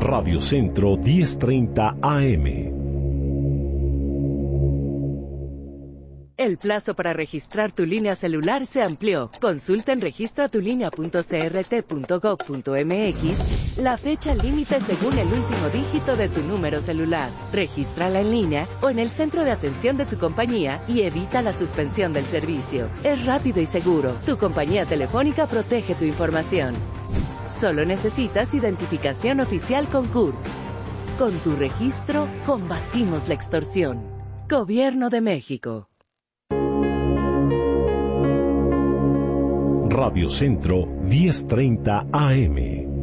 Radio Centro 1030 AM. El plazo para registrar tu línea celular se amplió. Consulta en registratulínea.crt.gov.mx la fecha límite según el último dígito de tu número celular. Regístrala en línea o en el centro de atención de tu compañía y evita la suspensión del servicio. Es rápido y seguro. Tu compañía telefónica protege tu información. Solo necesitas identificación oficial con CURP. Con tu registro, combatimos la extorsión. Gobierno de México. Radio Centro 1030 AM.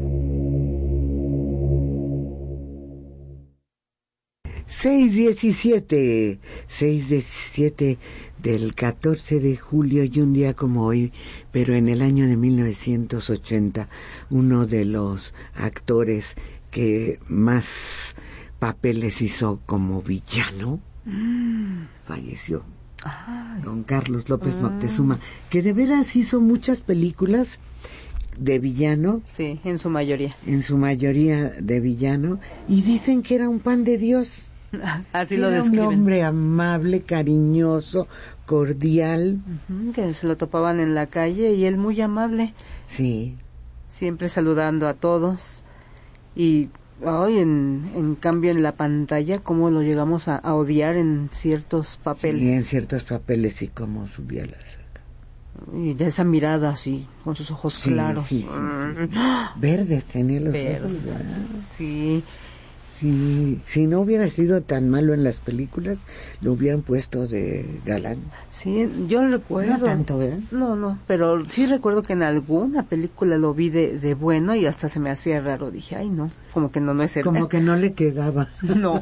6:17 del 14 de julio y un día como hoy, pero en el año de 1980, uno de los actores que más papeles hizo como villano falleció. Don Carlos López Moctezuma, que de veras hizo muchas películas de villano. Sí, en su mayoría. En su mayoría de villano, y dicen que era un pan de Dios. Así lo describen. Era un hombre amable, cariñoso, cordial. Que se lo topaban en la calle y él muy amable. Sí. Siempre saludando a todos. Y hoy, en cambio, en la pantalla, cómo lo llegamos a odiar en ciertos papeles. Sí, en ciertos papeles, y cómo subía la... Y de esa mirada así, con sus ojos claros. Sí. Verdes tenía los ojos. Sí. Sí, si no hubiera sido tan malo en las películas, lo hubieran puesto de galán. Sí, yo recuerdo. No tanto, ¿verdad? No, pero sí recuerdo que en alguna película lo vi de bueno y hasta se me hacía raro. Dije, ay, no, como que no es él. Como que no le quedaba. No.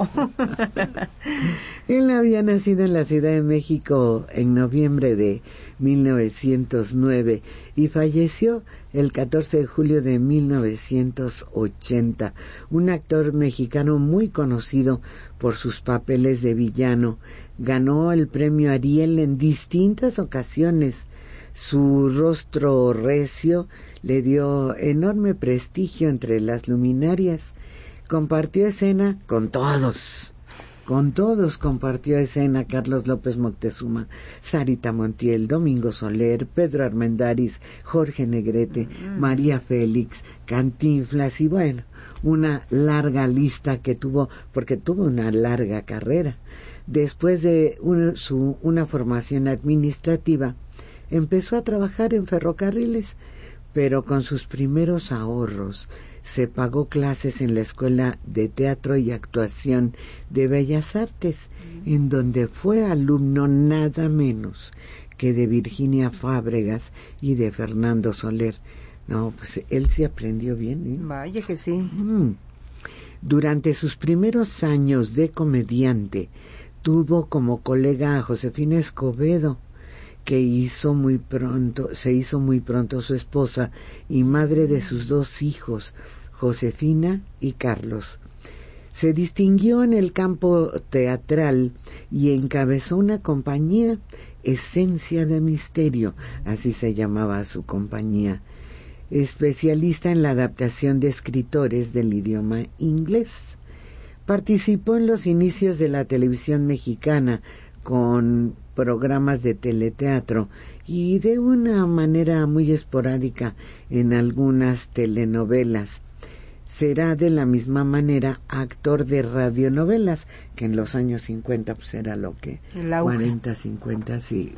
Él había nacido en la Ciudad de México en noviembre de 1909 y falleció el 14 de julio de 1980. Un actor mexicano muy conocido por sus papeles de villano. Ganó el premio Ariel en distintas ocasiones. Su rostro recio le dio enorme prestigio entre las luminarias. Compartió escena con todos. Con todos compartió escena Carlos López Moctezuma, Sarita Montiel, Domingo Soler, Pedro Armendáriz, Jorge Negrete, María Félix, Cantinflas y bueno, una larga lista que tuvo, porque tuvo una larga carrera. Después de una formación administrativa, empezó a trabajar en ferrocarriles, pero con sus primeros ahorros se pagó clases en la Escuela de Teatro y Actuación de Bellas Artes, en donde fue alumno nada menos que de Virginia Fábregas y de Fernando Soler. No, pues él sí aprendió bien, ¿eh? Vaya que sí. Durante sus primeros años de comediante, tuvo como colega a Josefina Escobedo, que se hizo muy pronto su esposa y madre de sus dos hijos, Josefina y Carlos. Se distinguió en el campo teatral y encabezó una compañía, Esencia de Misterio, así se llamaba su compañía, especialista en la adaptación de escritores del idioma inglés. Participó en los inicios de la televisión mexicana con programas de teleteatro y de una manera muy esporádica en algunas telenovelas. Será de la misma manera actor de radionovelas, que en los años 50 pues era lo que... 40, 50, sí.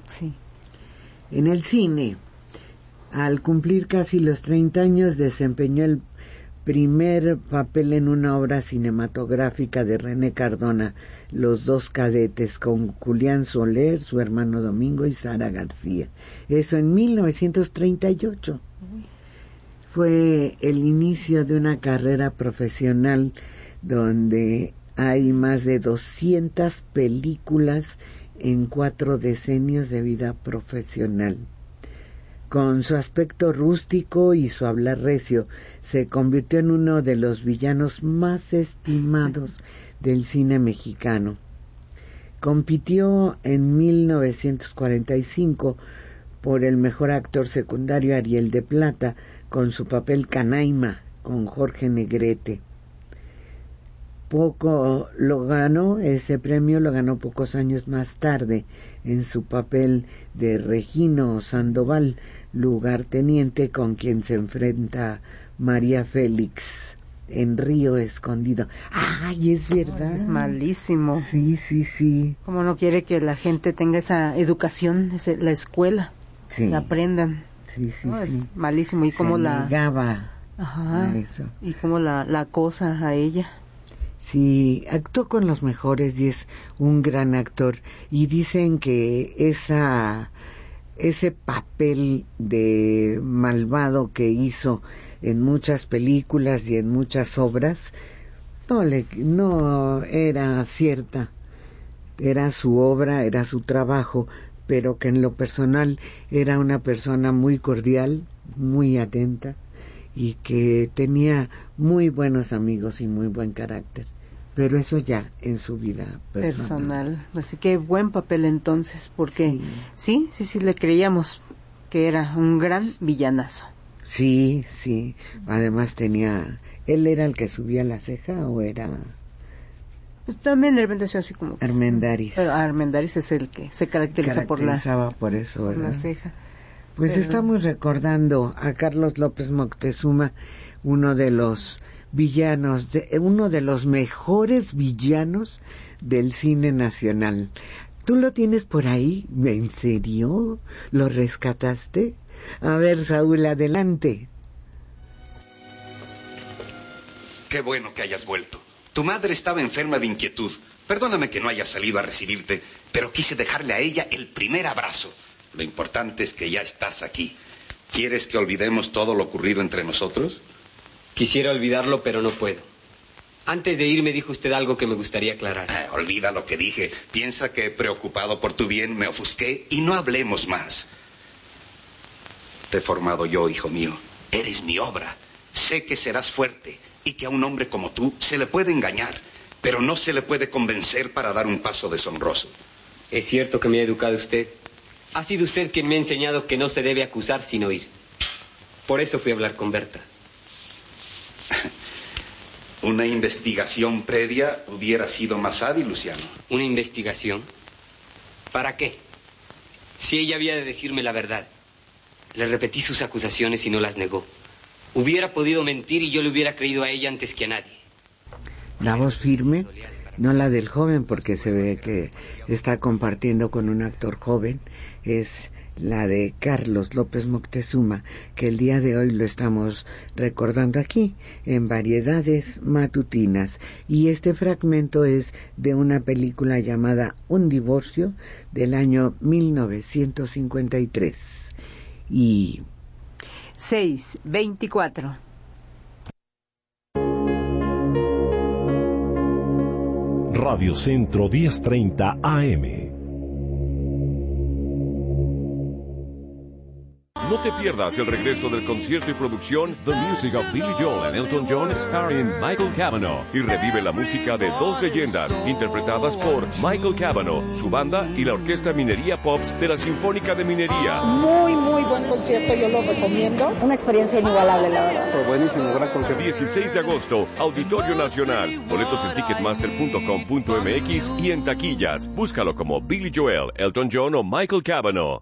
En el cine, al cumplir casi los 30 años, desempeñó el primer papel en una obra cinematográfica de René Cardona, Los dos cadetes, con Julián Soler, su hermano Domingo y Sara García. Eso en 1938. Fue el inicio de una carrera profesional donde hay más de 200 películas en 4 decenios de vida profesional. Con su aspecto rústico y su hablar recio, se convirtió en uno de los villanos más estimados del cine mexicano. Compitió en 1945 por el mejor actor secundario Ariel de Plata con su papel Canaima con Jorge Negrete. ese premio lo ganó pocos años más tarde en su papel de Regino Sandoval, lugarteniente con quien se enfrenta María Félix en Río Escondido. ¡Ay, es verdad! Es malísimo. Sí. Como no quiere que la gente tenga esa educación, la escuela, sí. que aprendan. Sí. Es malísimo. Y cómo la negaba a eso. Y cómo la acosa a ella. Sí, actuó con los mejores y es un gran actor. Y dicen que ese papel de malvado que hizo en muchas películas y en muchas obras no era cierta. Era su obra, era su trabajo, pero que en lo personal era una persona muy cordial, muy atenta y que tenía muy buenos amigos y muy buen carácter. Pero eso ya en su vida personal. Así que buen papel entonces, porque sí le creíamos que era un gran villanazo. Sí. Además ¿él era el que subía la ceja o era...? Pues también de repente así como... Armendáriz. Pero Armendáriz es el que se caracteriza por la ceja. Pues estamos recordando a Carlos López Moctezuma, uno de los mejores villanos del cine nacional. ¿Tú lo tienes por ahí? ¿En serio? ¿Lo rescataste? A ver, Saúl, adelante. Qué bueno que hayas vuelto. Tu madre estaba enferma de inquietud. Perdóname que no haya salido a recibirte, pero quise dejarle a ella el primer abrazo. Lo importante es que ya estás aquí. ¿Quieres que olvidemos todo lo ocurrido entre nosotros? Quisiera olvidarlo, pero no puedo. Antes de ir me dijo usted algo que me gustaría aclarar. Olvida lo que dije. Piensa que preocupado por tu bien me ofusqué y no hablemos más. Te he formado yo, hijo mío. Eres mi obra. Sé que serás fuerte y que a un hombre como tú se le puede engañar, pero no se le puede convencer para dar un paso deshonroso. Es cierto que me ha educado usted. Ha sido usted quien me ha enseñado que no se debe acusar sin oír. Por eso fui a hablar con Berta. Una investigación previa hubiera sido más hábil, Luciano. ¿Una investigación? ¿Para qué? Si ella había de decirme la verdad. Le repetí sus acusaciones y no las negó. Hubiera podido mentir y yo le hubiera creído a ella antes que a nadie. La voz firme, no la del joven, porque se ve que está compartiendo con un actor joven, es la de Carlos López Moctezuma, que el día de hoy lo estamos recordando aquí en Variedades Matutinas, y este fragmento es de una película llamada Un divorcio del año 1953. Y 6:24. Radio Centro 1030 AM. No te pierdas el regreso del concierto y producción The Music of Billy Joel and Elton John starring Michael Cavanaugh, y revive la música de dos leyendas interpretadas por Michael Cavanaugh, su banda y la Orquesta Minería Pops de la Sinfónica de Minería. Muy buen concierto, yo lo recomiendo. Una experiencia inigualable, la verdad. Fue buenísimo, gran concierto. 16 de agosto, Auditorio Nacional. Boletos en ticketmaster.com.mx y en taquillas. Búscalo como Billy Joel, Elton John o Michael Cavanaugh.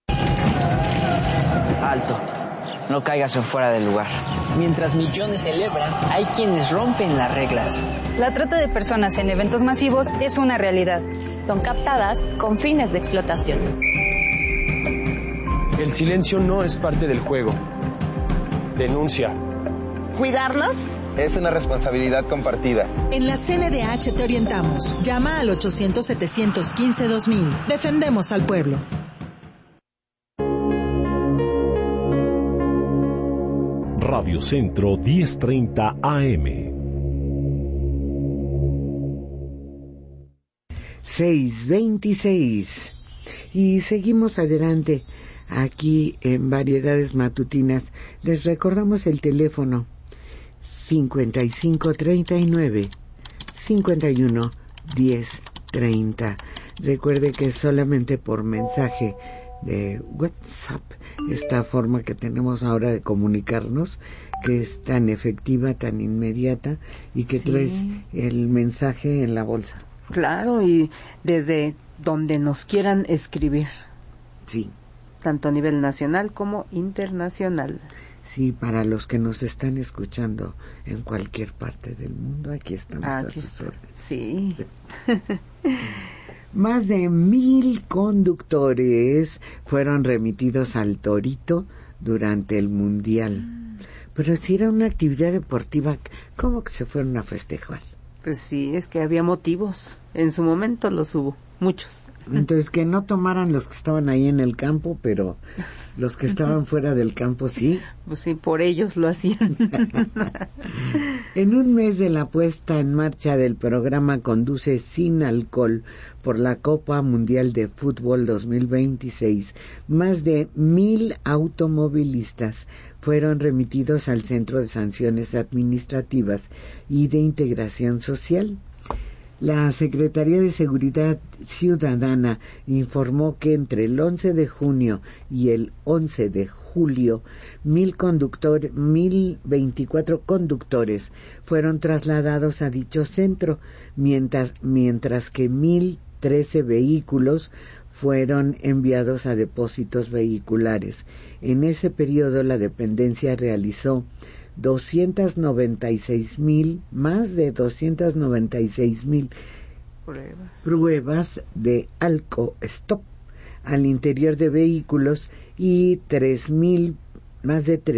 Alto, no caigas en fuera del lugar. Mientras millones celebran, hay quienes rompen las reglas. La trata de personas en eventos masivos es una realidad. Son captadas con fines de explotación. El silencio no es parte del juego. Denuncia. ¿Cuidarnos? Es una responsabilidad compartida. En la CNDH te orientamos. Llama al 800-715-2000. Defendemos al pueblo. Radio Centro 1030 AM. 6:26. Y seguimos adelante aquí en Variedades Matutinas. Les recordamos el teléfono 5539-511030. Recuerde que solamente por mensaje WhatsApp, esta forma que tenemos ahora de comunicarnos, que es tan efectiva, tan inmediata, y que traes el mensaje en la bolsa. Claro, y desde donde nos quieran escribir. Sí. Tanto a nivel nacional como internacional. Sí, para los que nos están escuchando en cualquier parte del mundo, aquí estamos a sus órdenes. Sí. Más de 1,000 conductores fueron remitidos al Torito durante el Mundial. Pero si era una actividad deportiva, ¿cómo que se fueron a festejar? Pues sí, es que había motivos. En su momento los hubo, muchos. Entonces, que no tomaran los que estaban ahí en el campo, pero los que estaban fuera del campo sí. Pues sí, por ellos lo hacían. En un mes de la puesta en marcha del programa Conduce sin alcohol por la Copa Mundial de Fútbol 2026, más de 1,000 automovilistas fueron remitidos al Centro de Sanciones Administrativas y de Integración Social. La Secretaría de Seguridad Ciudadana informó que entre el 11 de junio y el 11 de julio, 1,024 conductores fueron trasladados a dicho centro, mientras que 1,013 vehículos fueron enviados a depósitos vehiculares. En ese periodo, la dependencia realizó más de 296,000 pruebas de alcohol-stop al interior de vehículos y más de